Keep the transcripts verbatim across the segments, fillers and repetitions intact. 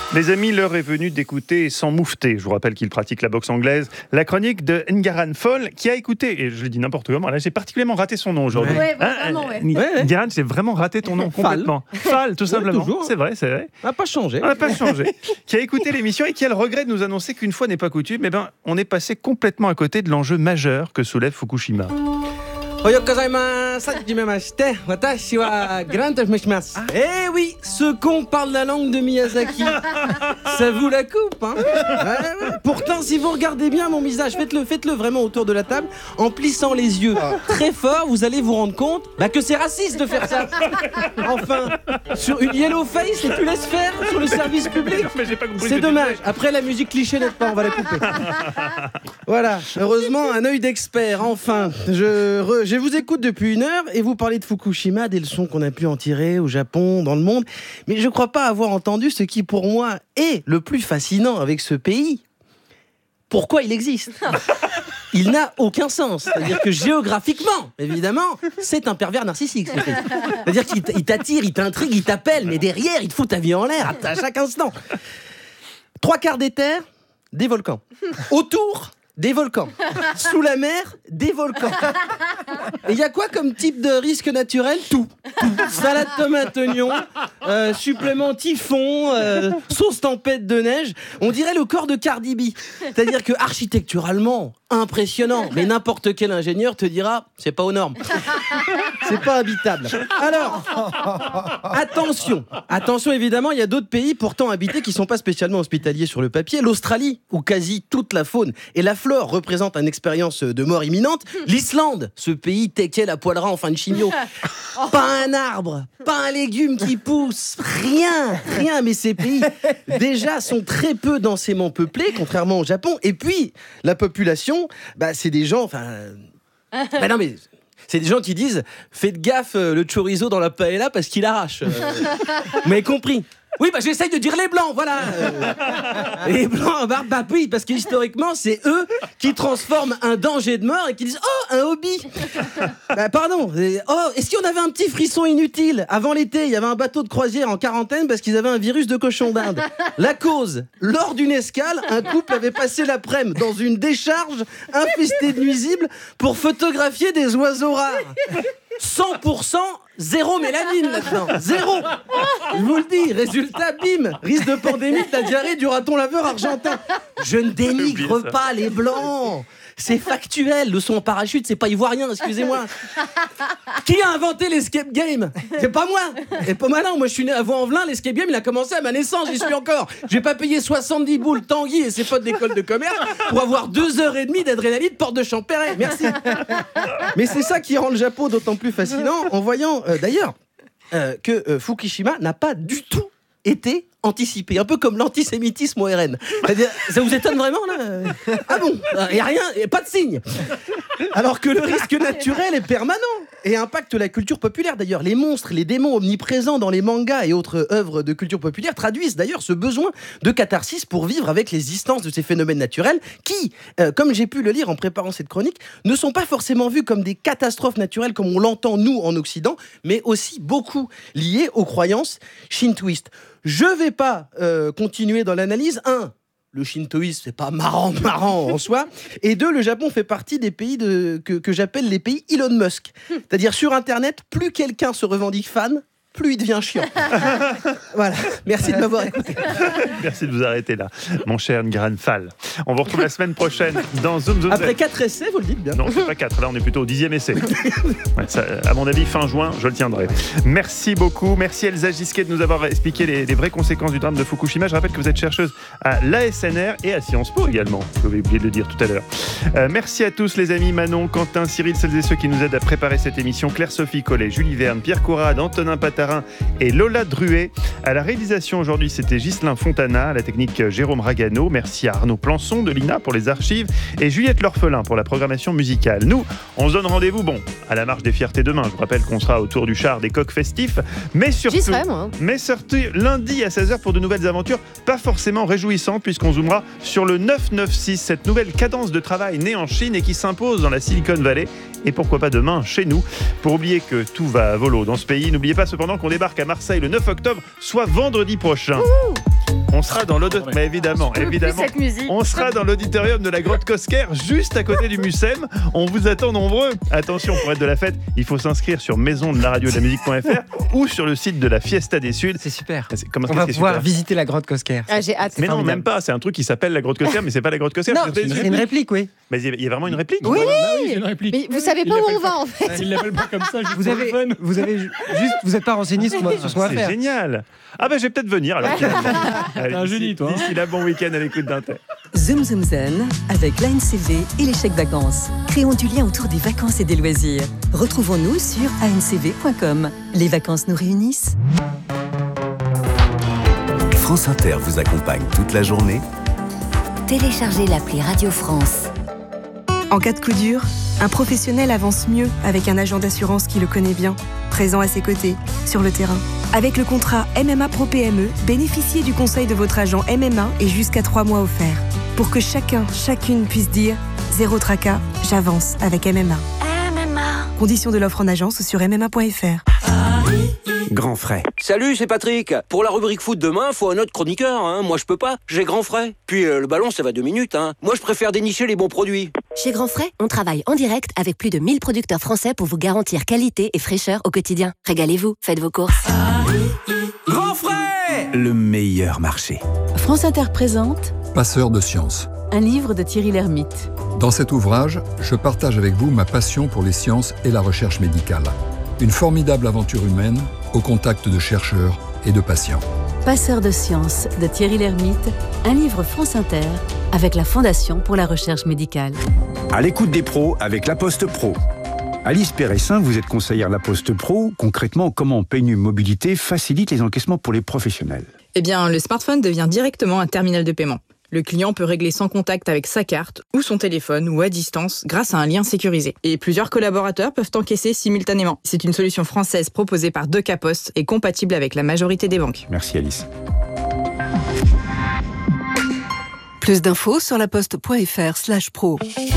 Les amis, l'heure est venue d'écouter sans moufter. Je vous rappelle qu'il pratique la boxe anglaise. La chronique de Ngaran Fall, qui a écouté, et je l'ai dit n'importe comment, là j'ai particulièrement raté son nom aujourd'hui. Ouais, hein, vraiment, ouais. Ngaran, Ngaran, j'ai vraiment raté ton nom complètement. Fall, tout simplement. toujours. C'est vrai, c'est vrai. On n'a pas changé. On n'a pas changé. Qui a écouté l'émission et qui a le regret de nous annoncer qu'une fois n'est pas coutume, eh ben, on est passé complètement à côté de l'enjeu majeur que soulève Fukushima. Eh oui, ce con parle la langue de Miyazaki. Ça vous la coupe, hein. Ouais, ouais. Pourtant, si vous regardez bien mon visage, faites-le, faites-le vraiment autour de la table, en plissant les yeux très fort, vous allez vous rendre compte bah, que c'est raciste de faire ça. Enfin, sur une yellow face et tu laisses faire sur le service public. Mais j'ai pas compris ce que C'est tu dommage. disais. Après la musique cliché n'est pas, on va la couper. Voilà. Heureusement, un œil d'expert. Enfin, je, re- je vous écoute depuis une heure et vous parlez de Fukushima, des leçons qu'on a pu en tirer au Japon, dans le monde. Mais je crois pas avoir entendu ce qui, pour moi, est le plus fascinant avec ce pays. Pourquoi il existe ? Il n'a aucun sens. C'est-à-dire que géographiquement, évidemment, c'est un pervers narcissique. ce pays. C'est-à-dire qu'il t- il t'attire, il t'intrigue, il t'appelle, mais derrière, il te fout ta vie en l'air à, à chaque instant. Trois quarts des terres, des volcans. Autour, des volcans. Sous la mer, des volcans. Et il y a quoi comme type de risque naturel ? Tout. Tout. Salade tomate oignon, euh, supplément typhon, euh, sauce tempête de neige. On dirait le corps de Cardi B. C'est-à-dire que architecturalement, impressionnant. Mais n'importe quel ingénieur te dira, c'est pas aux normes. C'est pas habitable. Alors, attention. Attention, évidemment, il y a d'autres pays pourtant habités qui sont pas spécialement hospitaliers sur le papier. L'Australie, où quasi toute la faune et la flore représentent une expérience de mort imminente. L'Islande, ce pays teckel à poil ras en fin de chimio. Pas un arbre, pas un légume qui pousse, rien, rien. Mais ces pays, déjà, sont très peu densément peuplés, contrairement au Japon. Et puis, la population, bah, c'est des gens, enfin... Bah non, mais... C'est des gens qui disent « Faites gaffe, euh, le chorizo dans la paella parce qu'il arrache. Euh, » Vous m'avez compris ? Oui, bah j'essaye de dire les blancs, voilà. Euh, les blancs, bah, bah oui, parce que historiquement, c'est eux qui transforment un danger de mort et qui disent « Oh, un hobby !» Bah pardon, et, oh, est-ce qu'on avait un petit frisson inutile ? Avant l'été, il y avait un bateau de croisière en quarantaine parce qu'ils avaient un virus de cochon d'Inde. La cause, lors d'une escale, un couple avait passé l'après-midi dans une décharge infestée de nuisibles pour photographier des oiseaux rares. cent pour cent zéro mélanine là-dedans. Zéro. Je vous le dis. Résultat, bim. Risque de pandémie de la diarrhée du raton laveur argentin. Je ne dénigre pas les blancs. C'est factuel. Le saut en parachute, c'est pas ivoirien, excusez-moi. Qui a inventé l'escape game ? C'est pas moi. Et pas moi non. Moi, je suis né à Vaux-en-Velin. L'escape game, il a commencé à ma naissance. J'y suis encore. J'ai pas payé soixante-dix boules Tanguy et ses potes d'école de commerce pour avoir deux heures et demie d'adrénaline porte de Champéret. Merci. Mais c'est ça qui rend le Japon d'autant plus fascinant en voyant, euh, d'ailleurs, euh, que euh, Fukushima n'a pas du tout été anticipé, un peu comme l'antisémitisme au R N. C'est-à-dire, ça vous étonne vraiment là ? Ah bon ? Il n'y a rien, y a pas de signe. Alors que le risque naturel est permanent et impacte la culture populaire d'ailleurs. Les monstres, les démons omniprésents dans les mangas et autres œuvres de culture populaire traduisent d'ailleurs ce besoin de catharsis pour vivre avec l'existence de ces phénomènes naturels qui, euh, comme j'ai pu le lire en préparant cette chronique, ne sont pas forcément vus comme des catastrophes naturelles comme on l'entend nous en Occident, mais aussi beaucoup liés aux croyances shintoïstes. Je vais pas euh, continuer dans l'analyse. Un, le shintoïsme, c'est pas marrant, marrant en soi. Et deux, le Japon fait partie des pays de, que, que j'appelle les pays Elon Musk. C'est-à-dire, sur Internet, plus quelqu'un se revendique fan, plus il devient chiant. Voilà. Merci de m'avoir écouté. Merci de vous arrêter là, mon cher Ngaran Fall. On vous retrouve la semaine prochaine dans Zoom Zoom. Après quatre essais, vous le dites bien. Non, c'est pas quatre. Là, on est plutôt au dixième essai. Ouais, ça, à mon avis, fin juin, je le tiendrai. Merci beaucoup. Merci Elsa Gisquet de nous avoir expliqué les, les vraies conséquences du drame de Fukushima. Je rappelle que vous êtes chercheuse à l'A S N R et à Sciences Po également. Vous avez oublié de le dire tout à l'heure. Euh, merci à tous les amis, Manon, Quentin, Cyril, celles et ceux qui nous aident à préparer cette émission. Claire-Sophie Collet, Julie Verne, Pierre Courade, Antonin Patarin et Lola Druet. À la réalisation aujourd'hui, c'était Ghislain Fontana, à la technique Jérôme Ragano. Merci à Arnaud Plançon de l'I N A pour les archives et Juliette L'Orphelin pour la programmation musicale. Nous, on se donne rendez-vous, bon, à la Marche des Fiertés demain. Je vous rappelle qu'on sera autour du char des coqs festifs, mais surtout, J'y serai, moi. mais surtout lundi à seize heures pour de nouvelles aventures, pas forcément réjouissantes puisqu'on zoomera sur le neuf neuf six, cette nouvelle cadence de travail née en Chine et qui s'impose dans la Silicon Valley. Et pourquoi pas demain chez nous. Pour oublier que tout va à volo dans ce pays, n'oubliez pas cependant qu'on débarque à Marseille le neuf octobre, soit vendredi prochain. Ouh On sera dans l'auditorium, mais évidemment, évidemment, cette musique. on sera dans l'auditorium de la Grotte Cosquer, juste à côté du Mucem. On vous attend nombreux. Attention, pour être de la fête, il faut s'inscrire sur maison de la radio de la musique point f r ou sur le site de la Fiesta des Suds. C'est super. C'est, comment, on va c'est pouvoir super visiter la Grotte Cosquer. Ah, j'ai hâte. Mais non, formidable. même pas. C'est un truc qui s'appelle la Grotte Cosquer, mais c'est pas la Grotte Cosquer. Non, c'est c'est une réplique, oui. Mais il y a vraiment une réplique. Oui. Bah oui, c'est une réplique. Mais vous savez pas où on va en fait. Ils l'appellent pas comme ça, juste Vous pour avez, le fun. vous avez ju- juste, vous n'êtes pas renseigné sur, sur ce qu'on va C'est faire. génial. Ah ben je vais peut-être venir alors. Allez, un d'ici- génie, toi, hein. D'ici là, bon week-end à l'écoute d'Inter. Zoom Zoom Zen avec l'A N C V et les chèques vacances. Créons du lien autour des vacances et des loisirs. Retrouvons-nous sur a n c v point com. Les vacances nous réunissent. France Inter vous accompagne toute la journée. Téléchargez l'appli Radio France. En cas de coup dur, un professionnel avance mieux avec un agent d'assurance qui le connaît bien, présent à ses côtés, sur le terrain. Avec le contrat M M A Pro P M E, bénéficiez du conseil de votre agent M M A et jusqu'à trois mois offerts. Pour que chacun, chacune puisse dire « Zéro tracas, j'avance avec M M A ». M M A. Conditions de l'offre en agence ou sur m m a point f r. Grand frais. Salut, c'est Patrick. Pour la rubrique foot demain, faut un autre chroniqueur. Hein. Moi, je peux pas. J'ai grand frais. Puis euh, le ballon, ça va deux minutes. Hein. Moi, je préfère dénicher les bons produits. Chez Grand Frais, on travaille en direct avec plus de mille producteurs français pour vous garantir qualité et fraîcheur au quotidien. Régalez-vous, faites vos courses. Grand frais. Le meilleur marché. France Inter présente Passeur de sciences. un livre de Thierry Lhermitte. Dans cet ouvrage, je partage avec vous ma passion pour les sciences et la recherche médicale. Une formidable aventure humaine au contact de chercheurs et de patients. Passeur de sciences de Thierry Lhermitte, un livre France Inter avec la Fondation pour la recherche médicale. À l'écoute des pros avec La Poste Pro. Alice Péressin, vous êtes conseillère La Poste Pro. Concrètement, comment P N U Mobilité facilite les encaissements pour les professionnels? Eh bien, le smartphone devient directement un terminal de paiement. Le client peut régler sans contact avec sa carte ou son téléphone ou à distance grâce à un lien sécurisé. Et plusieurs collaborateurs peuvent encaisser simultanément. C'est une solution française proposée par Deux K Post et compatible avec la majorité des banques. Merci Alice. Plus d'infos sur laposte point f r slash pro.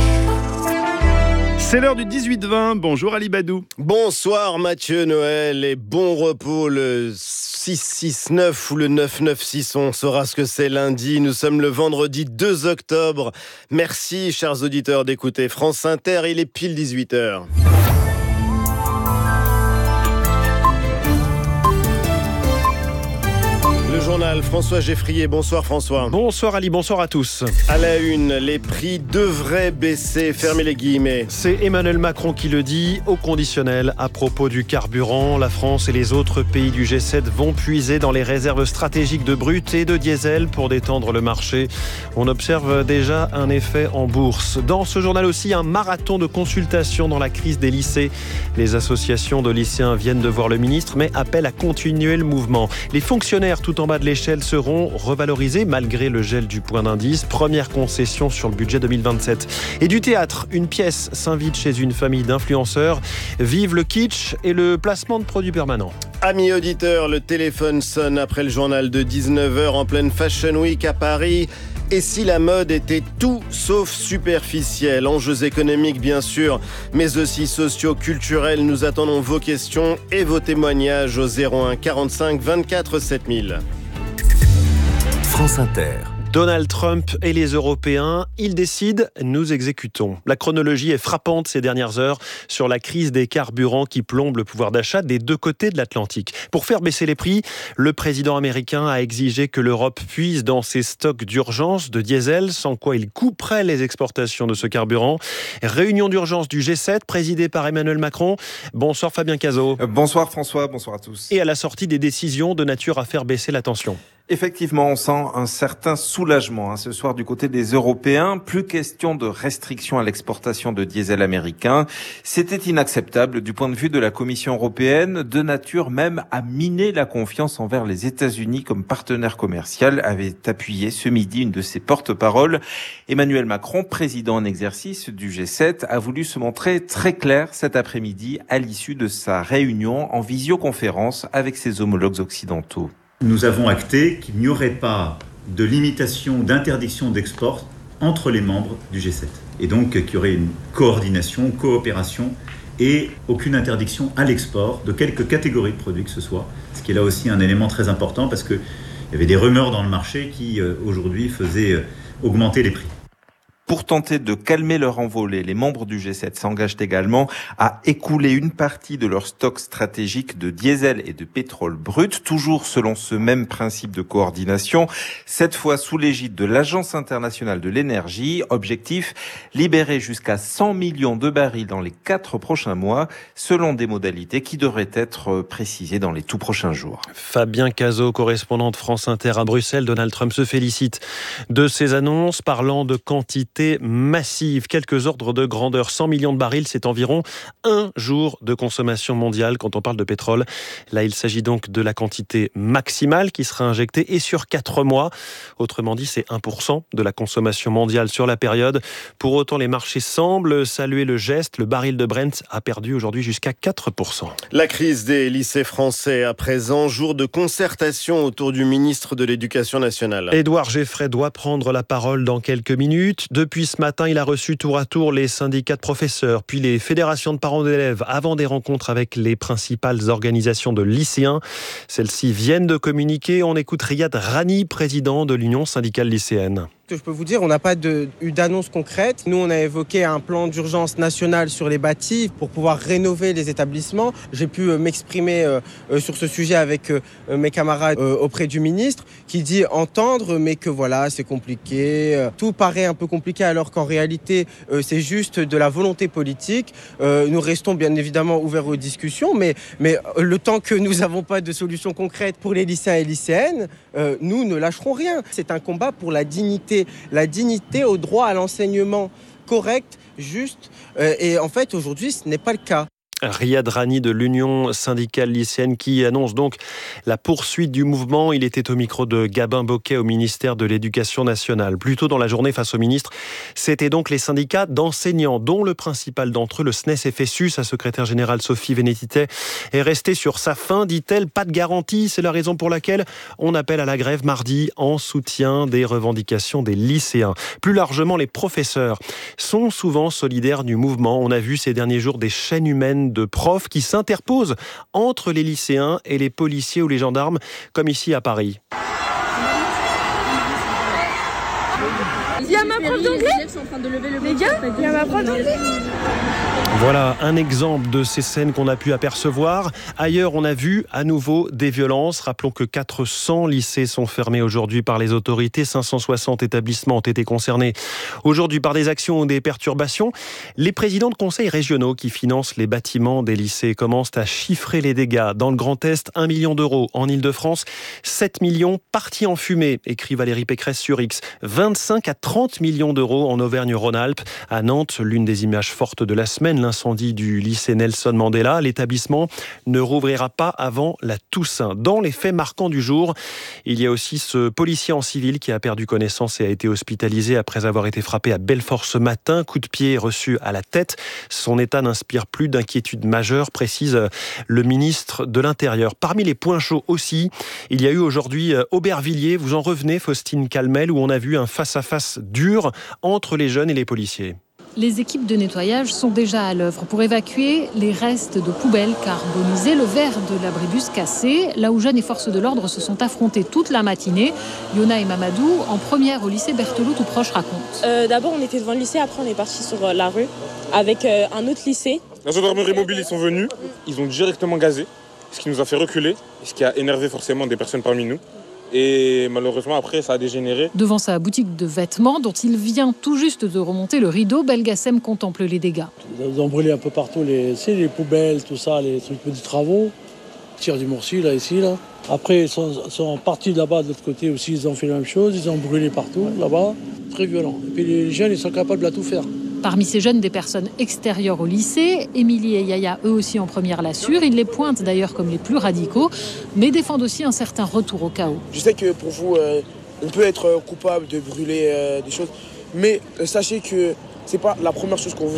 C'est l'heure du dix-huit vingt. Bonjour Ali Badou. Bonsoir Mathieu Noël et bon repos le six six neuf ou le neuf neuf six. On saura ce que c'est lundi. Nous sommes le vendredi deux octobre. Merci chers auditeurs d'écouter France Inter. Il est pile dix-huit heures. Le journal, François Geffrier. Bonsoir François. Bonsoir Ali, bonsoir à tous. À la une, les prix devraient baisser. Fermez les guillemets. C'est Emmanuel Macron qui le dit au conditionnel à propos du carburant. La France et les autres pays du G sept vont puiser dans les réserves stratégiques de brut et de diesel pour détendre le marché. On observe déjà un effet en bourse. Dans ce journal aussi, un marathon de consultation dans la crise des lycées. Les associations de lycéens viennent de voir le ministre, mais appellent à continuer le mouvement. Les fonctionnaires tout en bas de l'échelle seront revalorisés malgré le gel du point d'indice. Première concession sur le budget deux mille vingt-sept. Et du théâtre, une pièce s'invite chez une famille d'influenceurs. Vive le kitsch et le placement de produits permanents. Amis auditeurs, le téléphone sonne après le journal de dix-neuf heures en pleine Fashion Week à Paris. Et si la mode était tout sauf superficielle? Enjeux économiques bien sûr, mais aussi socio-culturels. Nous attendons vos questions et vos témoignages au zéro un quarante-cinq vingt-quatre sept mille. France Inter. Donald Trump et les Européens, ils décident, nous exécutons. La chronologie est frappante ces dernières heures sur la crise des carburants qui plombe le pouvoir d'achat des deux côtés de l'Atlantique. Pour faire baisser les prix, le président américain a exigé que l'Europe puise dans ses stocks d'urgence de diesel, sans quoi il couperait les exportations de ce carburant. Réunion d'urgence du G sept présidée par Emmanuel Macron. Bonsoir Fabien Cazot. Bonsoir François, bonsoir à tous. Et à la sortie des décisions de nature à faire baisser la tension. Effectivement, on sent un certain soulagement hein, ce soir du côté des Européens. Plus question de restrictions à l'exportation de diesel américain. C'était inacceptable du point de vue de la Commission européenne, de nature même à miner la confiance envers les États-Unis comme partenaire commercial, avait appuyé ce midi une de ses porte-paroles. Emmanuel Macron, président en exercice du G sept, a voulu se montrer très clair cet après-midi à l'issue de sa réunion en visioconférence avec ses homologues occidentaux. Nous avons acté qu'il n'y aurait pas de limitation, d'interdiction d'export entre les membres du G sept. Et donc qu'il y aurait une coordination, coopération et aucune interdiction à l'export de quelque catégorie de produits que ce soit. Ce qui est là aussi un élément très important parce que Il y avait des rumeurs dans le marché qui, euh, aujourd'hui, faisaient euh, augmenter les prix. Pour tenter de calmer leur envolée, les membres du G sept s'engagent également à écouler une partie de leur stock stratégique de diesel et de pétrole brut, toujours selon ce même principe de coordination, cette fois sous l'égide de l'Agence internationale de l'énergie. Objectif, libérer jusqu'à cent millions de barils dans les quatre prochains mois, selon des modalités qui devraient être précisées dans les tout prochains jours. Fabien Cazot, correspondant de France Inter à Bruxelles. Donald Trump se félicite de ces annonces, parlant de quantité massive. Quelques ordres de grandeur. cent millions de barils, c'est environ un jour de consommation mondiale quand on parle de pétrole. Là, il s'agit donc de la quantité maximale qui sera injectée et sur quatre mois. Autrement dit, c'est un pour cent de la consommation mondiale sur la période. Pour autant, les marchés semblent saluer le geste. Le baril de Brent a perdu aujourd'hui jusqu'à quatre pour cent. La crise des lycées français à présent, jour de concertation autour du ministre de l'Éducation nationale. Édouard Geffray doit prendre la parole dans quelques minutes. Depuis ce matin, il a reçu tour à tour les syndicats de professeurs, puis les fédérations de parents d'élèves, avant des rencontres avec les principales organisations de lycéens. Celles-ci viennent de communiquer. On écoute Riyad Rani, président de l'Union syndicale lycéenne. Je peux vous dire, on n'a pas de, eu d'annonce concrète. Nous, on a évoqué un plan d'urgence national sur les bâtis pour pouvoir rénover les établissements. J'ai pu euh, m'exprimer euh, euh, sur ce sujet avec euh, mes camarades euh, auprès du ministre qui dit entendre, mais que voilà, c'est compliqué. Euh, tout paraît un peu compliqué alors qu'en réalité, euh, c'est juste de la volonté politique. Euh, nous restons bien évidemment ouverts aux discussions, mais, mais le temps que nous n'avons pas de solution concrète pour les lycéens et lycéennes, euh, nous ne lâcherons rien. C'est un combat pour la dignité. La dignité au droit à l'enseignement correct, juste. Euh, et en fait, aujourd'hui, ce n'est pas le cas. Riyad Rani de l'Union syndicale lycéenne qui annonce donc la poursuite du mouvement. Il était au micro de Gabin Bocquet au ministère de l'Éducation nationale. Plus tôt dans la journée face au ministre, c'était donc les syndicats d'enseignants, dont le principal d'entre eux, le S N E S F S U, sa secrétaire générale Sophie Vénétité, est restée sur sa faim, dit-elle. Pas de garantie, c'est la raison pour laquelle on appelle à la grève mardi en soutien des revendications des lycéens. Plus largement, les professeurs sont souvent solidaires du mouvement. On a vu ces derniers jours des chaînes humaines de profs qui s'interposent entre les lycéens et les policiers ou les gendarmes, comme ici à Paris. Il y a ma prof d'anglais. Les gars, il y a ma prof d'anglais. Voilà un exemple de ces scènes qu'on a pu apercevoir. Ailleurs, on a vu à nouveau des violences. Rappelons que quatre cents lycées sont fermés aujourd'hui par les autorités. cinq cent soixante établissements ont été concernés aujourd'hui par des actions ou des perturbations. Les présidents de conseils régionaux qui financent les bâtiments des lycées commencent à chiffrer les dégâts. Dans le Grand Est, un million d'euros. En Ile-de-France, sept millions partis en fumée, écrit Valérie Pécresse sur X. vingt-cinq à trente millions d'euros en Auvergne-Rhône-Alpes. À Nantes, l'une des images fortes de la semaine, l'incendie du lycée Nelson Mandela. L'établissement ne rouvrira pas avant la Toussaint. Dans les faits marquants du jour, il y a aussi ce policier en civil qui a perdu connaissance et a été hospitalisé après avoir été frappé à Belfort ce matin. Coup de pied reçu à la tête. Son état n'inspire plus d'inquiétude majeure, précise le ministre de l'Intérieur. Parmi les points chauds aussi, il y a eu aujourd'hui Aubervilliers, vous en revenez, Faustine Calmel, où on a vu un face-à-face dur entre les jeunes et les policiers. Les équipes de nettoyage sont déjà à l'œuvre pour évacuer les restes de poubelles carbonisées, le verre de l'abribus cassé, là où jeunes et forces de l'ordre se sont affrontés toute la matinée. Yona et Mamadou, en première au lycée Berthelot tout proche, racontent. Euh, d'abord, on était devant le lycée, après on est parti sur euh, la rue avec euh, un autre lycée. La gendarmerie mobile, ils sont venus, ils ont directement gazé, ce qui nous a fait reculer, ce qui a énervé forcément des personnes parmi nous. Et malheureusement, après, ça a dégénéré. Devant sa boutique de vêtements, dont il vient tout juste de remonter le rideau, Belgacem contemple les dégâts. Ils ont brûlé un peu partout, les, les poubelles, tout ça, les trucs de travaux. Tir du Mourcy, là, ici, là. Après, ils sont, sont partis là-bas, de l'autre côté aussi, ils ont fait la même chose. Ils ont brûlé partout, là-bas. Très violent. Et puis les jeunes, ils sont capables de tout faire. Parmi ces jeunes, des personnes extérieures au lycée. Émilie et Yaya, eux aussi en première, l'assurent. Ils les pointent d'ailleurs comme les plus radicaux, mais défendent aussi un certain retour au chaos. Je sais que pour vous, euh, on peut être coupable de brûler euh, des choses, mais euh, sachez que c'est pas la première chose qu'on veut faire.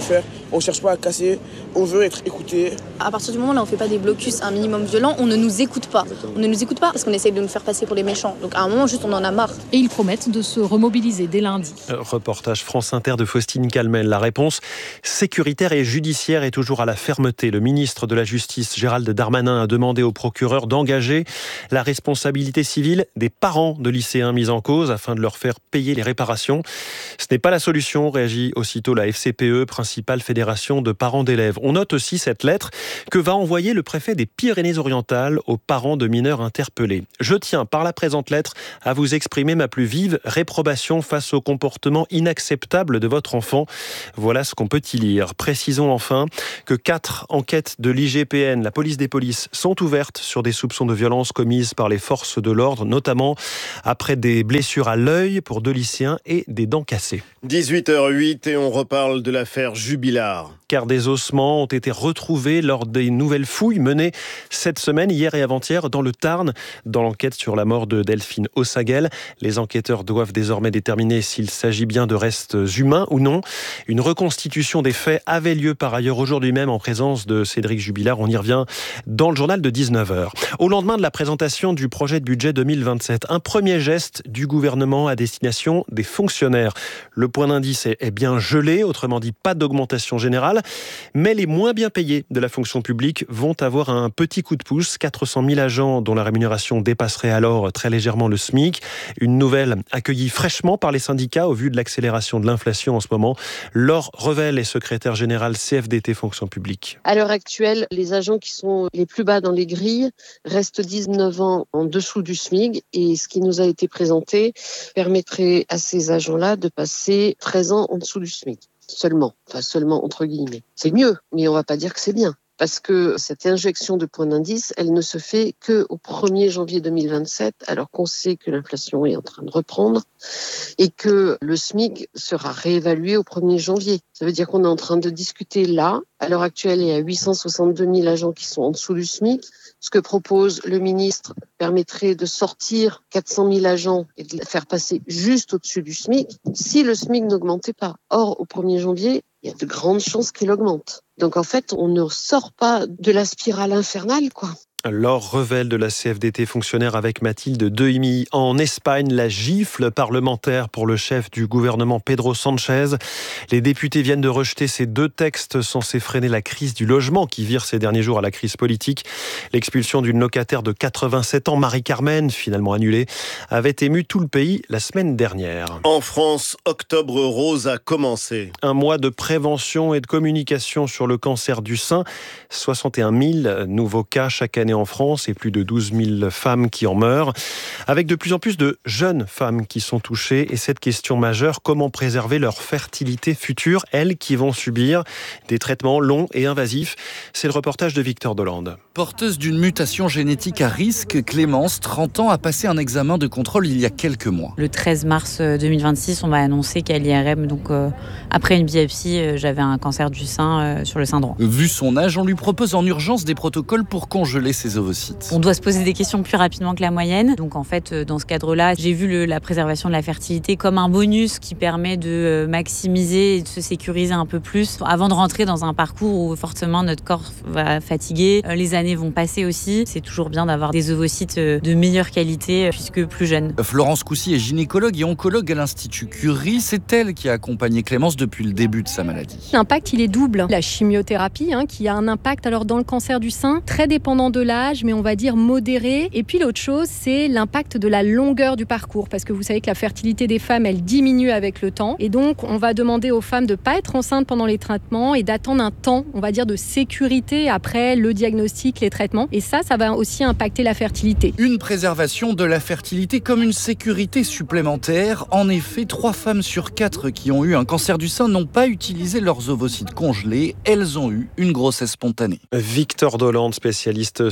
on cherche pas à casser, on veut être écouté. À partir du moment où on ne fait pas des blocus un minimum violents, on ne nous écoute pas. On ne nous écoute pas parce qu'on essaye de nous faire passer pour les méchants. Donc à un moment, juste, on en a marre. Et ils promettent de se remobiliser dès lundi. Reportage France Inter de Faustine Calmel. La réponse sécuritaire et judiciaire est toujours à la fermeté. Le ministre de la Justice, Gérald Darmanin, a demandé au procureur d'engager la responsabilité civile des parents de lycéens mis en cause afin de leur faire payer les réparations. Ce n'est pas la solution, réagit aussitôt la F C P E, principale fédération de parents d'élèves. On note aussi cette lettre que va envoyer le préfet des Pyrénées-Orientales aux parents de mineurs interpellés. Je tiens par la présente lettre à vous exprimer ma plus vive réprobation face au comportement inacceptable de votre enfant. Voilà ce qu'on peut y lire. Précisons enfin que quatre enquêtes de l'I G P N, la police des polices, sont ouvertes sur des soupçons de violence commises par les forces de l'ordre, notamment après des blessures à l'œil pour deux lycéens et des dents cassées. dix-huit heures huit et on reparle de l'affaire Jubilard. Car des ossements ont été retrouvés lors des nouvelles fouilles menées cette semaine, hier et avant-hier, dans le Tarn. Dans l'enquête sur la mort de Delphine Ossaguel, les enquêteurs doivent désormais déterminer s'il s'agit bien de restes humains ou non. Une reconstitution des faits avait lieu par ailleurs aujourd'hui même en présence de Cédric Jubilard. On y revient dans le journal de dix-neuf heures. Au lendemain de la présentation du projet de budget deux mille vingt-sept, un premier geste du gouvernement à destination des fonctionnaires. Le point d'indice est bien gelé, autrement dit pas d'augmentation générale, mais les moins bien payés de la fonction publique vont avoir un petit coup de pouce. quatre cent mille agents dont la rémunération dépasserait alors très légèrement le SMIC. Une nouvelle accueillie fraîchement par les syndicats au vu de l'accélération de l'inflation en ce moment. Laure Revel est secrétaire générale C F D T Fonction publique. À l'heure actuelle, les agents qui sont les plus bas dans les grilles restent dix-neuf ans en dessous du SMIC et ce qui nous a été présenté permettrait à ces agents-là de passer treize ans en dessous du SMIC. Seulement, enfin seulement entre guillemets. C'est mieux, mais on va pas dire que c'est bien. Parce que cette injection de point d'indice, elle ne se fait qu'au premier janvier deux mille vingt-sept, alors qu'on sait que l'inflation est en train de reprendre et que le SMIC sera réévalué au premier janvier. Ça veut dire qu'on est en train de discuter là. À l'heure actuelle, il y a huit cent soixante-deux mille agents qui sont en dessous du SMIC. Ce que propose le ministre permettrait de sortir quatre cent mille agents et de les faire passer juste au-dessus du SMIC si le SMIC n'augmentait pas. Or, au premier janvier, il y a de grandes chances qu'il augmente. Donc en fait, on ne sort pas de la spirale infernale, quoi. Laure Revel de la C F D T, fonctionnaire avec Mathilde Dehimi. En Espagne, la gifle parlementaire pour le chef du gouvernement Pedro Sánchez. Les députés viennent de rejeter ces deux textes censés freiner la crise du logement qui vire ces derniers jours à la crise politique. L'expulsion d'une locataire de quatre-vingt-sept ans, Marie-Carmen, finalement annulée, avait ému tout le pays la semaine dernière. En France, Octobre Rose a commencé. Un mois de prévention et de communication sur le cancer du sein. soixante et un mille nouveaux cas chaque année en France et plus de douze mille femmes qui en meurent, avec de plus en plus de jeunes femmes qui sont touchées. Et cette question majeure, comment préserver leur fertilité future, elles qui vont subir des traitements longs et invasifs? C'est le reportage de Victor Dolande. Porteuse d'une mutation génétique à risque, Clémence, trente ans, a passé un examen de contrôle il y a quelques mois. Le treize mars deux mille vingt-six, on m'a annoncé qu'à l'I R M, donc euh, après une biopsie, euh, j'avais un cancer du sein euh, sur le sein droit. Vu son âge, on lui propose en urgence des protocoles pour congeler ses ovocytes. On doit se poser des questions plus rapidement que la moyenne. Donc en fait, dans ce cadre-là, j'ai vu le, la préservation de la fertilité comme un bonus qui permet de maximiser et de se sécuriser un peu plus avant de rentrer dans un parcours où forcément notre corps va fatiguer. Les années vont passer aussi. C'est toujours bien d'avoir des ovocytes de meilleure qualité puisque plus jeunes. Florence Coussy est gynécologue et oncologue à l'Institut Curie. C'est elle qui a accompagné Clémence depuis le début de sa maladie. L'impact, il est double. La chimiothérapie, hein, qui a un impact alors dans le cancer du sein, très dépendant de l'âge, mais on va dire modéré. Et puis l'autre chose, c'est l'impact de la longueur du parcours, parce que vous savez que la fertilité des femmes, elle diminue avec le temps. Et donc, on va demander aux femmes de ne pas être enceintes pendant les traitements et d'attendre un temps, on va dire, de sécurité après le diagnostic, les traitements. Et ça, ça va aussi impacter la fertilité. Une préservation de la fertilité comme une sécurité supplémentaire. En effet, trois femmes sur quatre qui ont eu un cancer du sein n'ont pas utilisé leurs ovocytes congelés. Elles ont eu une grossesse spontanée. Victor Dolande, spécialiste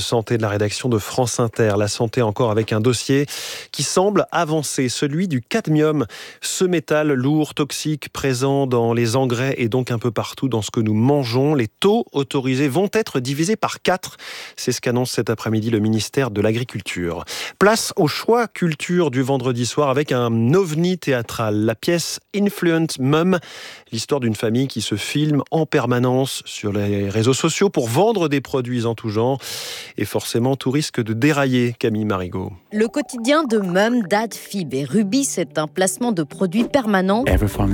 santé de la rédaction de France Inter. La santé encore avec un dossier qui semble avancer, celui du cadmium. Ce métal lourd, toxique, présent dans les engrais et donc un peu partout dans ce que nous mangeons. Les taux autorisés vont être divisés par quatre. C'est ce qu'annonce cet après-midi le ministère de l'Agriculture. Place au choix culture du vendredi soir avec un ovni théâtral. La pièce Influent Mum, l'histoire d'une famille qui se filme en permanence sur les réseaux sociaux pour vendre des produits en tout genre. Et forcément, tout risque de dérailler, Camille Marigot. Le quotidien de Mum, Dad, Phoebe et Ruby, c'est un placement de produits permanent.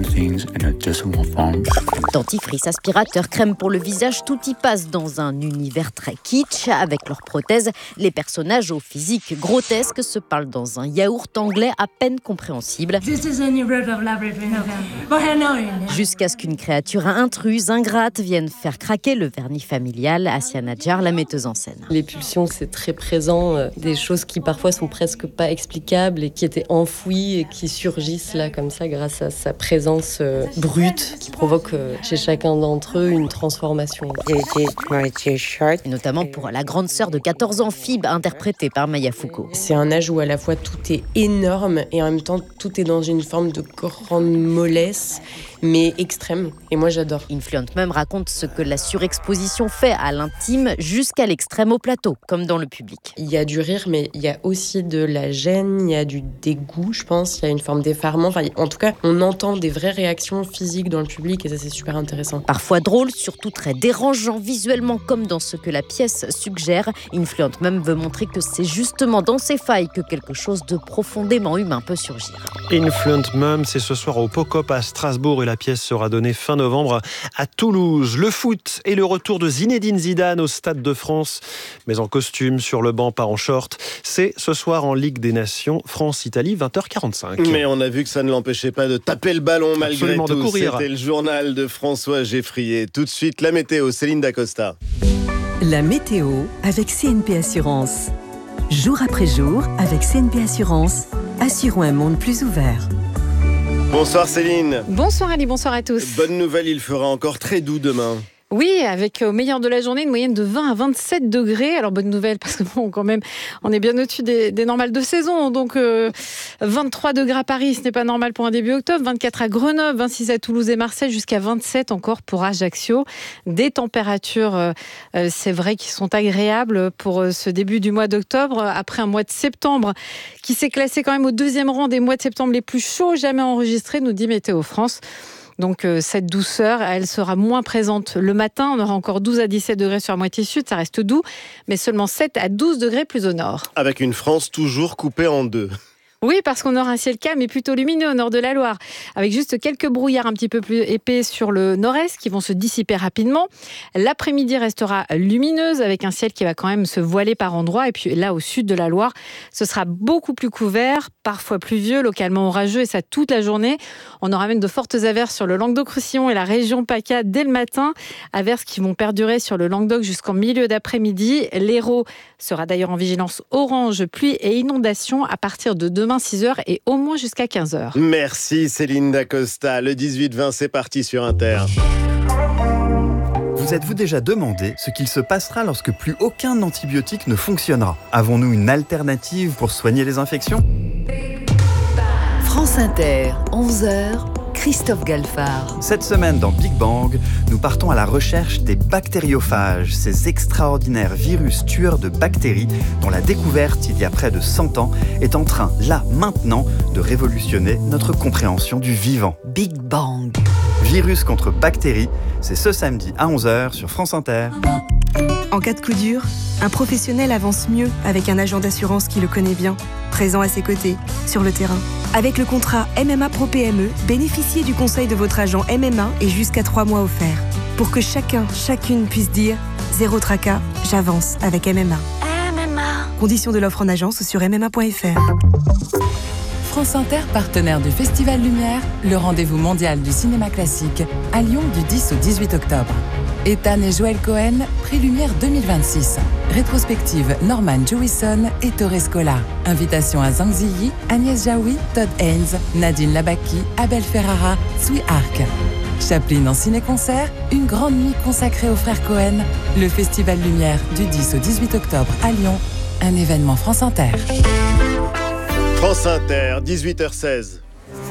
Dentifrice, aspirateur, crème pour le visage, tout y passe dans un univers très kitsch. Avec leurs prothèses, les personnages au physique grotesque se parlent dans un yaourt anglais à peine compréhensible. Jusqu'à ce qu'une créature intruse, ingrate, vienne faire craquer le vernis familial. Assia Nadjar, la metteuse en scène. Les pulsions, c'est très présent. Euh, des choses qui parfois sont presque pas explicables et qui étaient enfouies et qui surgissent là comme ça grâce à sa présence euh, brute qui provoque euh, chez chacun d'entre eux une transformation. Et notamment pour la grande sœur de quatorze ans, Phoebe, interprétée par Maya Foucault. C'est un âge où à la fois tout est énorme et en même temps tout est dans une forme de grande mollesse, mais extrême. Et moi, j'adore. Influent Mum raconte ce que la surexposition fait à l'intime jusqu'à l'extrême au plateau, comme dans le public. Il y a du rire, mais il y a aussi de la gêne, il y a du dégoût, je pense. Il y a une forme d'effarement. Enfin, en tout cas, on entend des vraies réactions physiques dans le public et ça, c'est super intéressant. Parfois drôle, surtout très dérangeant visuellement, comme dans ce que la pièce suggère. Influent Mum veut montrer que c'est justement dans ces failles que quelque chose de profondément humain peut surgir. Influent Mum, c'est ce soir au Pocop à Strasbourg et la pièce sera donnée fin novembre à Toulouse. Le foot et le retour de Zinedine Zidane au Stade de France, mais en costume, sur le banc, pas en short. C'est ce soir en Ligue des Nations, France-Italie, vingt heures quarante-cinq. Mais on a vu que ça ne l'empêchait pas de taper le ballon malgré Absolument, tout. de courir. C'était le journal de François Geffrier. Tout de suite, la météo, Céline Dacosta. La météo avec C N P Assurance. Jour après jour, avec C N P Assurance, assurons un monde plus ouvert. Bonsoir Céline. Bonsoir Ali, bonsoir à tous. Bonne nouvelle, il fera encore très doux demain. Oui, avec au meilleur de la journée, une moyenne de vingt à vingt-sept degrés. Alors, bonne nouvelle, parce que bon, quand même, on est bien au-dessus des, des normales de saison. Donc, euh, vingt-trois degrés à Paris, ce n'est pas normal pour un début octobre. vingt-quatre à Grenoble, vingt-six à Toulouse et Marseille, jusqu'à vingt-sept encore pour Ajaccio. Des températures, euh, c'est vrai, qui sont agréables pour ce début du mois d'octobre. Après un mois de septembre qui s'est classé quand même au deuxième rang des mois de septembre les plus chauds jamais enregistrés, nous dit Météo France. Donc euh, cette douceur, elle sera moins présente le matin. On aura encore douze à dix-sept degrés sur la moitié sud, ça reste doux, mais seulement sept à douze degrés plus au nord. Avec une France toujours coupée en deux. Oui, parce qu'on aura un ciel calme et plutôt lumineux au nord de la Loire, avec juste quelques brouillards un petit peu plus épais sur le nord-est qui vont se dissiper rapidement. L'après-midi restera lumineuse avec un ciel qui va quand même se voiler par endroits. Et puis là, au sud de la Loire, ce sera beaucoup plus couvert, parfois pluvieux, localement orageux, et ça toute la journée. On aura même de fortes averses sur le Languedoc-Roussillon et la région PACA dès le matin. Averses qui vont perdurer sur le Languedoc jusqu'en milieu d'après-midi. L'Hérault sera d'ailleurs en vigilance orange, pluie et inondation à partir de demain six heures et au moins jusqu'à quinze heures. Merci Céline Dacosta. Le dix-huit vingt, c'est parti sur Inter. Vous êtes-vous déjà demandé ce qu'il se passera lorsque plus aucun antibiotique ne fonctionnera ? Avons-nous une alternative pour soigner les infections ? France Inter, onze heures, Christophe Galfard. Cette semaine dans Big Bang, nous partons à la recherche des bactériophages, ces extraordinaires virus tueurs de bactéries dont la découverte il y a près de cent ans est en train, là, maintenant, de révolutionner notre compréhension du vivant. Big Bang. Virus contre bactéries, c'est ce samedi à onze heures sur France Inter. En cas de coup dur, un professionnel avance mieux avec un agent d'assurance qui le connaît bien, présent à ses côtés, sur le terrain. Avec le contrat M M A Pro P M E, bénéficiez du conseil de votre agent M M A et jusqu'à trois mois offerts. Pour que chacun, chacune puisse dire « Zéro tracas, j'avance avec M M A ». M M A. Conditions de l'offre en agence ou sur m m a point f r. France Inter, partenaire du Festival Lumière, le rendez-vous mondial du cinéma classique, à Lyon du dix au dix-huit octobre. Ethan et Joël Cohen, Prix Lumière deux mille vingt-six. Rétrospective Norman Jewison et Torres Scola. Invitation à Zhang Ziyi, Agnès Jaoui, Todd Haynes, Nadine Labaki, Abel Ferrara, Sui Arc. Chaplin en ciné-concert, une grande nuit consacrée aux frères Cohen. Le Festival Lumière du dix au dix-huit octobre à Lyon. Un événement France Inter. France Inter, dix-huit heures seize.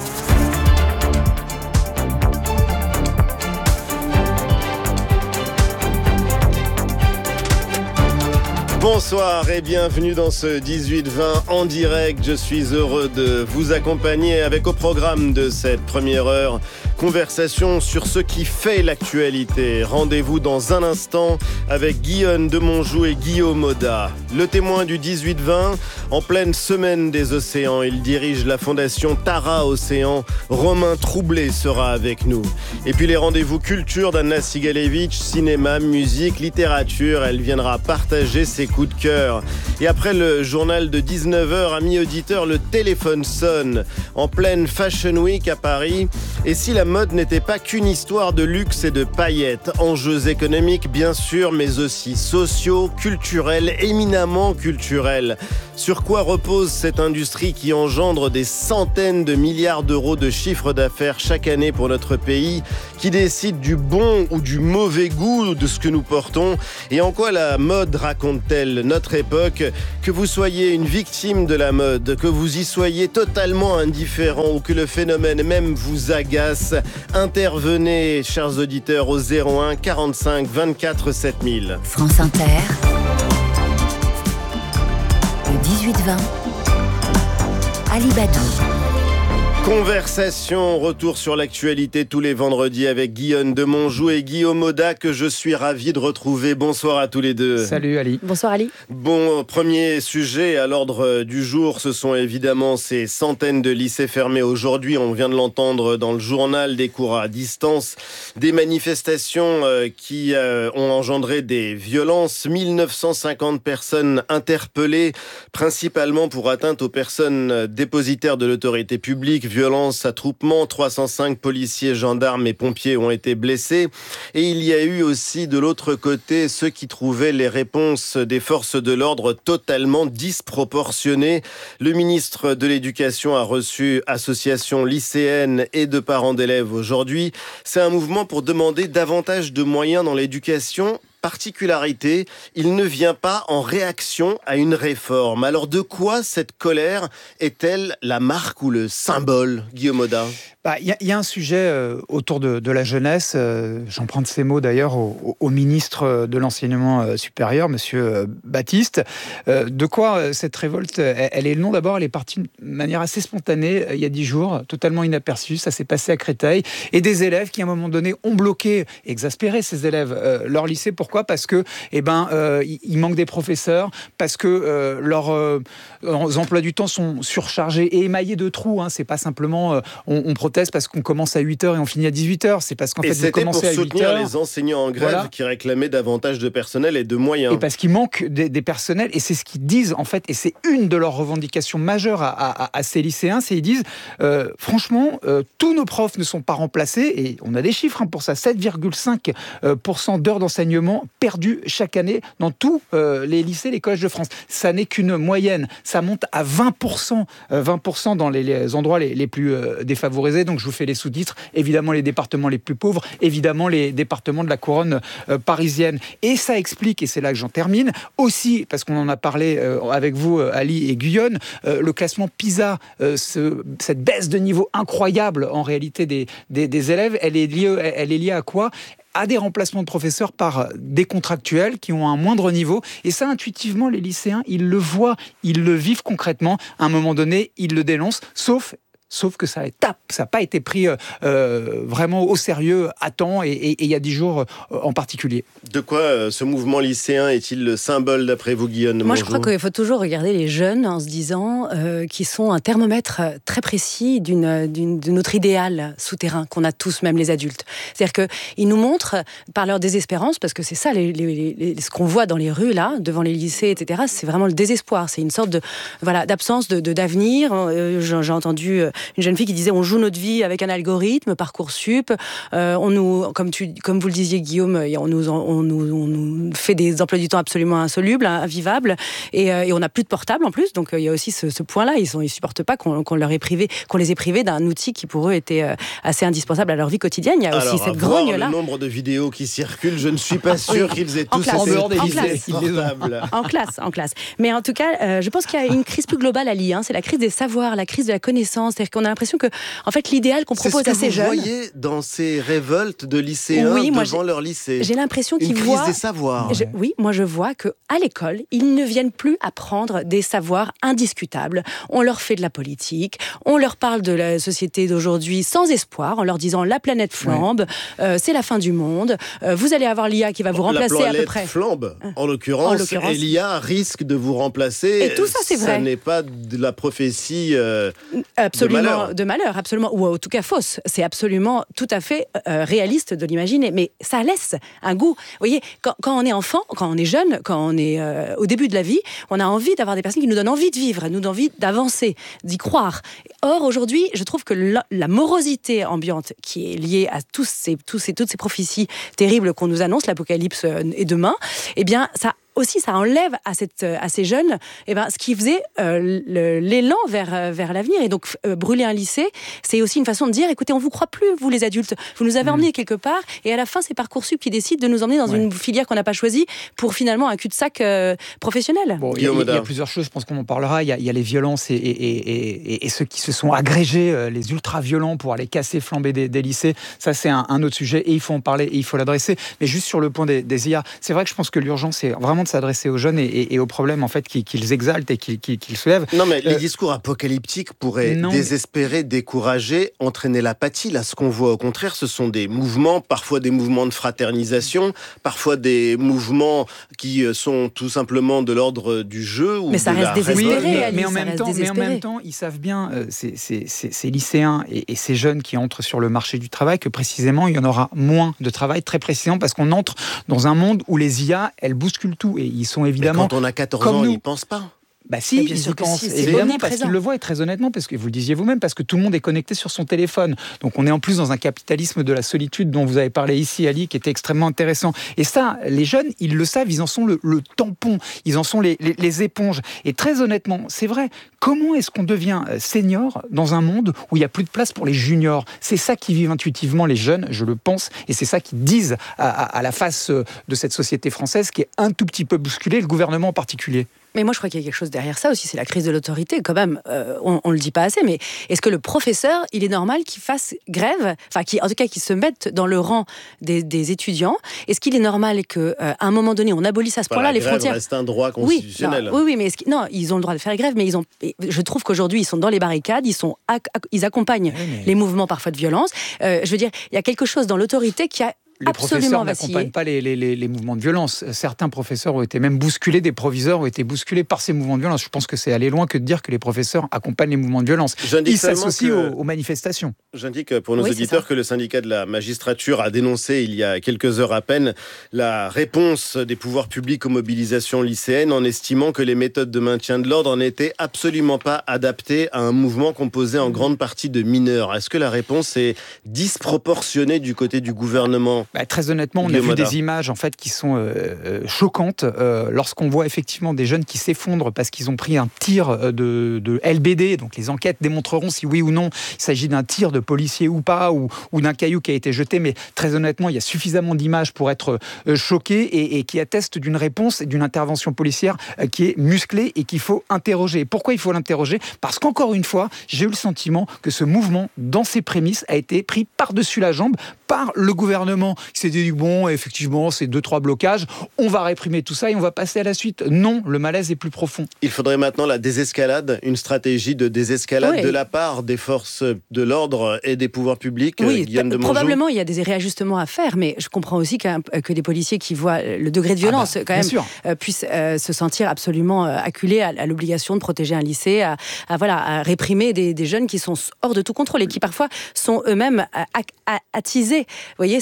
Bonsoir et bienvenue dans ce dix-huit vingt en direct. Je suis heureux de vous accompagner avec au programme de cette première heure, conversation sur ce qui fait l'actualité. Rendez-vous dans un instant avec Guillaume Demonjou et Guillaume Oda. Le témoin du dix-huit vingt, en pleine semaine des océans, il dirige la fondation Tara Océan. Romain Troublé sera avec nous. Et puis les rendez-vous culture d'Anna Sigalevitch, cinéma, musique, littérature. Elle viendra partager ses coups de cœur. Et après le journal de dix-neuf heures, amis auditeurs, le téléphone sonne en pleine Fashion Week à Paris. Et si la mode n'était pas qu'une histoire de luxe et de paillettes, enjeux économiques bien sûr, mais aussi sociaux, culturels, éminemment culturels. Sur quoi repose cette industrie qui engendre des centaines de milliards d'euros de chiffre d'affaires chaque année pour notre pays, qui décide du bon ou du mauvais goût de ce que nous portons, et en quoi la mode raconte-t-elle notre époque? Que vous soyez une victime de la mode, que vous y soyez totalement indifférent ou que le phénomène même vous agace, intervenez, chers auditeurs, au zéro un quarante-cinq vingt-quatre sept mille. France Inter, le dix-huit vingt, Ali Badou. Conversation, retour sur l'actualité tous les vendredis avec Guillaume Demonjou et Guillaume Oda que je suis ravi de retrouver. Bonsoir à tous les deux. Salut Ali. Bonsoir Ali. Bon, premier sujet à l'ordre du jour, ce sont évidemment ces centaines de lycées fermés aujourd'hui. On vient de l'entendre dans le journal, des cours à distance, des manifestations qui ont engendré des violences. mille neuf cent cinquante personnes interpellées, principalement pour atteinte aux personnes dépositaires de l'autorité publique. Violence, attroupement, trois cent cinq policiers, gendarmes et pompiers ont été blessés. Et il y a eu aussi de l'autre côté ceux qui trouvaient les réponses des forces de l'ordre totalement disproportionnées. Le ministre de l'Éducation a reçu associations lycéennes et de parents d'élèves aujourd'hui. C'est un mouvement pour demander davantage de moyens dans l'éducation. Particularité, il ne vient pas en réaction à une réforme. Alors de quoi cette colère est-elle la marque ou le symbole, Guillaume Oda ? Bah, y, y a un sujet euh, autour de, de la jeunesse, euh, j'en prends de ces mots d'ailleurs au, au ministre de l'Enseignement euh, supérieur, monsieur euh, Baptiste. Euh, de quoi euh, cette révolte, elle, elle est le nom d'abord, elle est partie de manière assez spontanée euh, il y a dix jours, totalement inaperçue, ça s'est passé à Créteil, et des élèves qui à un moment donné ont bloqué, exaspéré ces élèves, euh, leur lycée. Pourquoi ? Parce que, eh ben, euh, il manque des professeurs, parce que euh, leurs euh, emplois du temps sont surchargés et émaillés de trous, hein. C'est pas simplement euh, on, on proteste parce qu'on commence à huit heures et on finit à dix-huit heures. C'est parce qu'en et fait, vous commencez à huit heures. c'était pour soutenir les enseignants en grève, voilà, qui réclamaient davantage de personnel et de moyens. Et parce qu'il manque des, des personnels, et c'est ce qu'ils disent en fait, et c'est une de leurs revendications majeures à, à, à ces lycéens, c'est qu'ils disent, euh, franchement, euh, tous nos profs ne sont pas remplacés, et on a des chiffres hein, pour ça, sept virgule cinq pour cent d'heures d'enseignement perdues chaque année dans tous euh, les lycées, les collèges de France. Ça n'est qu'une moyenne, ça monte à vingt pour cent, euh, vingt pour cent dans les, les endroits les, les plus euh, défavorisés. Donc je vous fais les sous-titres, évidemment les départements les plus pauvres, évidemment les départements de la couronne euh, parisienne. Et ça explique, et c'est là que j'en termine, aussi, parce qu'on en a parlé euh, avec vous, Ali et Guyonne, euh, le classement PISA, euh, ce, cette baisse de niveau incroyable en réalité des, des, des élèves, elle est liée, elle est liée à quoi ? À des remplacements de professeurs par des contractuels qui ont un moindre niveau. Et ça, intuitivement, les lycéens, ils le voient, ils le vivent concrètement. À un moment donné, ils le dénoncent, sauf... Sauf que ça n'a pas été pris euh, vraiment au sérieux à temps et il y a dix jours euh, en particulier. De quoi euh, ce mouvement lycéen est-il le symbole d'après vous, Guillaume ? Moi, je crois qu'il faut toujours regarder les jeunes en se disant euh, qu'ils sont un thermomètre très précis d'une, d'une, de notre idéal souterrain qu'on a tous, même les adultes. C'est-à-dire qu'ils nous montrent par leur désespérance, parce que c'est ça, les, les, les, ce qu'on voit dans les rues, là, devant les lycées, et cetera, c'est vraiment le désespoir. C'est une sorte de, voilà, d'absence de, de, d'avenir. Euh, j'ai, j'ai entendu... une jeune fille qui disait on joue notre vie avec un algorithme, Parcoursup, euh, on nous, comme, tu, comme vous le disiez Guillaume, on nous, on, nous, on nous fait des emplois du temps absolument insolubles, invivables, et, euh, et on n'a plus de portable en plus, donc il euh, y a aussi ce, ce point-là, ils ne ils supportent pas qu'on, qu'on, leur ait privé, qu'on les ait privés d'un outil qui pour eux était euh, assez indispensable à leur vie quotidienne. Il y a Alors, aussi cette voir grogne-là. Le nombre de vidéos qui circulent, je ne suis pas sûr qu'ils aient tous en assez classe, en prises classe. portables. En classe, en classe. Mais en tout cas, euh, je pense qu'il y a une crise plus globale à lier. Hein. C'est la crise des savoirs, la crise de la connaissance. C'est-à-dire qu'on a l'impression que, en fait, l'idéal qu'on propose C'est ce que à ces vous jeunes. voyez dans ces révoltes de lycéens oui, moi, devant leur lycée. J'ai l'impression une qu'ils crise voient. des savoirs. Je, oui, moi je vois que à l'école, ils ne viennent plus apprendre des savoirs indiscutables. On leur fait de la politique, on leur parle de la société d'aujourd'hui sans espoir, en leur disant la planète flambe, ouais. euh, c'est la fin du monde. Euh, vous allez avoir l'I A qui va vous remplacer la à peu près. Flambe, en l'occurrence, en l'occurrence, et l'I A risque de vous remplacer. Et tout ça, c'est vrai. Ça n'est pas de la prophétie euh, absolument, de malheur. de malheur, absolument, ou en tout cas fausse. C'est absolument tout à fait euh, réaliste de l'imaginer, mais ça laisse un goût. Vous voyez, quand, quand on est enfant, quand on est jeune, quand on est euh, au début de la vie, on a envie d'avoir des personnes qui nous donnent envie de vivre, nous donnent envie d'avancer, d'y croire. Or, aujourd'hui, je trouve que la, la morosité ambiante qui est liée à tous ces, tous ces, toutes ces prophéties terribles qu'on nous annonce, l'apocalypse est demain, eh bien, ça aussi, ça enlève à, cette, à ces jeunes eh ben, ce qui faisait euh, le, l'élan vers, vers l'avenir. Et donc, euh, brûler un lycée, c'est aussi une façon de dire, écoutez, on ne vous croit plus, vous les adultes. Vous nous avez mmh. emmenés quelque part, et à la fin, c'est Parcoursup qui décide de nous emmener dans ouais. une filière qu'on n'a pas choisie pour finalement un cul-de-sac euh, professionnel. Bon, il, y a, il y a plusieurs choses, je pense qu'on en parlera. Il y a, il y a les violences et, et, et, et, et ceux qui se sont agrégés, euh, les ultra-violents pour aller casser, flamber des, des lycées. Ça, c'est un, un autre sujet, et il faut en parler, et il faut l'adresser. Mais juste sur le point des, des I A, c'est vrai que je pense que l'urgence, c'est vraiment de s'adresser aux jeunes et, et, et aux problèmes en fait qu'ils, qu'ils exaltent et qu'ils, qu'ils, qu'ils soulèvent. Non mais euh, les discours apocalyptiques pourraient non, désespérer, décourager, entraîner l'apathie. Là, ce qu'on voit au contraire, ce sont des mouvements, parfois des mouvements de fraternisation, parfois des mouvements qui sont tout simplement de l'ordre du jeu ou mais ça de reste la désespéré, révolte. Mais, Alice, mais, en même temps, mais en même temps, ils savent bien, euh, ces, ces, ces, ces lycéens et, et ces jeunes qui entrent sur le marché du travail, que précisément, il y en aura moins de travail, très précisément, parce qu'on entre dans un monde où les I A, elles bousculent tout. Et ils sont évidemment... Mais quand on a quatorze ans, ils n'y pensent pas. Bah si, ils y pensent, si, évidemment, parce qu'ils le voient, et très honnêtement, parce que vous le disiez vous-même, parce que tout le monde est connecté sur son téléphone. Donc on est en plus dans un capitalisme de la solitude dont vous avez parlé ici, Ali, qui était extrêmement intéressant. Et ça, les jeunes, ils le savent, ils en sont le, le tampon, ils en sont les, les, les éponges. Et très honnêtement, c'est vrai, comment est-ce qu'on devient senior dans un monde où il n'y a plus de place pour les juniors ? C'est ça qui vivent intuitivement les jeunes, je le pense, et c'est ça qu'ils disent à, à, à la face de cette société française qui est un tout petit peu bousculée, le gouvernement en particulier. Mais moi, je crois qu'il y a quelque chose derrière ça aussi, c'est la crise de l'autorité, quand même. Euh, on ne le dit pas assez, mais est-ce que le professeur, il est normal qu'il fasse grève, enfin, qui, en tout cas, qu'il se mette dans le rang des, des étudiants ? Est-ce qu'il est normal qu'à euh, un moment donné, on abolisse à ce point-là les frontières ? La grève reste un droit constitutionnel. Oui, non, oui, oui, mais est-ce non, ils ont le droit de faire grève, mais ils ont, je trouve qu'aujourd'hui, ils sont dans les barricades, ils, sont, ils accompagnent oui, mais... les mouvements parfois de violence. Euh, je veux dire, il y a quelque chose dans l'autorité qui a les absolument professeurs vacillé. n'accompagnent pas les, les, les, les mouvements de violence. Certains professeurs ont été même bousculés, des proviseurs ont été bousculés par ces mouvements de violence. Je pense que c'est aller loin que de dire que les professeurs accompagnent les mouvements de violence. J'indique Ils s'associent que... aux, aux manifestations. J'indique pour nos oui, auditeurs que le syndicat de la magistrature a dénoncé il y a quelques heures à peine la réponse des pouvoirs publics aux mobilisations lycéennes en estimant que les méthodes de maintien de l'ordre n'étaient absolument pas adaptées à un mouvement composé en grande partie de mineurs. Est-ce que la réponse est disproportionnée du côté du gouvernement ? Bah, très honnêtement, on a vu des images en fait qui sont euh, choquantes euh, lorsqu'on voit effectivement des jeunes qui s'effondrent parce qu'ils ont pris un tir de, de L B D. Donc les enquêtes démontreront si oui ou non il s'agit d'un tir de policier ou pas, ou, ou d'un caillou qui a été jeté. Mais très honnêtement, il y a suffisamment d'images pour être euh, choqué et, et qui attestent d'une réponse et d'une intervention policière euh, qui est musclée et qu'il faut interroger. Et pourquoi il faut l'interroger ? Parce qu'encore une fois, j'ai eu le sentiment que ce mouvement, dans ses prémices, a été pris par-dessus la jambe par le gouvernement. Il s'est dit, bon, effectivement, c'est deux, trois blocages, on va réprimer tout ça et on va passer à la suite. Non, le malaise est plus profond. Il faudrait maintenant la désescalade, une stratégie de désescalade oui. de la part des forces de l'ordre et des pouvoirs publics. Oui, Guillaume de Mongeau. Probablement, il y a des réajustements à faire, mais je comprends aussi que des policiers qui voient le degré de violence ah bah, quand même sûr. puissent euh, se sentir absolument euh, acculés à, à l'obligation de protéger un lycée, à, à, voilà, à réprimer des, des jeunes qui sont hors de tout contrôle et qui parfois sont eux-mêmes attisés. Vous voyez, c'est vraiment oui,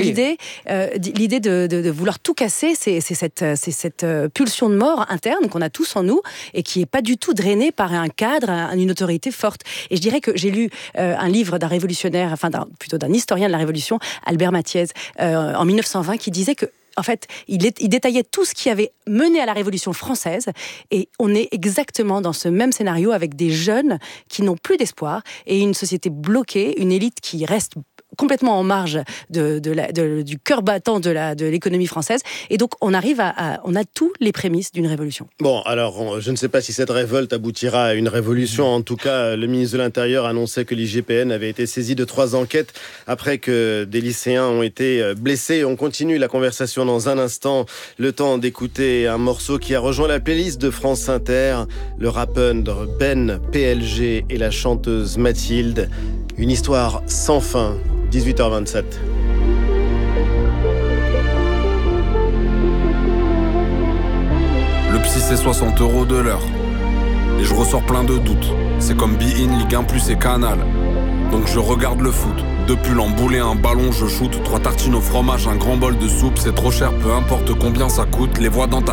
l'idée, euh, l'idée de, de, de vouloir tout casser, c'est, c'est, cette, c'est cette pulsion de mort interne qu'on a tous en nous et qui n'est pas du tout drainée par un cadre, une autorité forte. Et je dirais que j'ai lu euh, un livre d'un révolutionnaire, enfin d'un, plutôt d'un historien de la Révolution, Albert Mathiez, euh, en mille neuf cent vingt, qui disait que en fait, il, est, il détaillait tout ce qui avait mené à la Révolution française et on est exactement dans ce même scénario avec des jeunes qui n'ont plus d'espoir et une société bloquée, une élite qui reste complètement en marge de, de la, de, du cœur battant de, la, de l'économie française. Et donc, on arrive à, à... On a tous les prémices d'une révolution. Bon, alors, je ne sais pas si cette révolte aboutira à une révolution. En tout cas, le ministre de l'Intérieur annonçait que l'I G P N avait été saisi de trois enquêtes après que des lycéens ont été blessés. On continue la conversation dans un instant. Le temps d'écouter un morceau qui a rejoint la playlist de France Inter. Le rappeur Ben P L G et la chanteuse Mathilde. Une histoire sans fin. dix-huit heures vingt-sept. Le psy c'est soixante euros de l'heure. Et je ressors plein de doutes. C'est comme Be-In, Ligue un plus et Canal. Donc je regarde le foot. Deux pulls emboulés, un ballon, je shoot. Trois tartines au fromage, un grand bol de soupe. C'est trop cher, peu importe combien ça coûte. Les voix dans ta